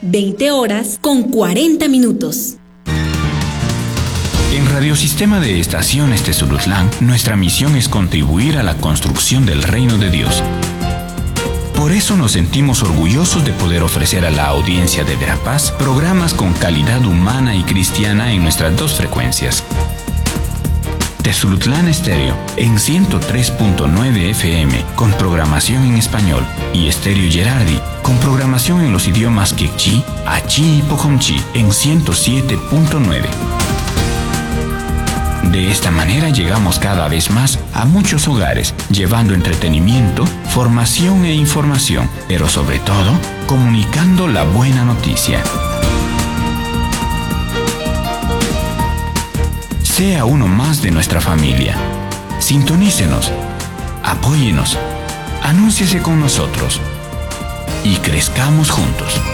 20 horas con 40 minutos. En Radiosistema de Estaciones Tezulutlán, nuestra misión es contribuir a la construcción del reino de Dios. Por eso nos sentimos orgullosos de poder ofrecer a la audiencia de Verapaz programas con calidad humana y cristiana en nuestras dos frecuencias. Tezulutlán Estéreo en 103.9 FM con programación en español y Estéreo Gerardi con programación en los idiomas Quechí, Achí y Pocomchi en 107.9. De esta manera llegamos cada vez más a muchos hogares, llevando entretenimiento, formación e información, pero sobre todo, comunicando la buena noticia. Sea uno más de nuestra familia. Sintonícenos, apóyenos, anúnciese con nosotros y crezcamos juntos.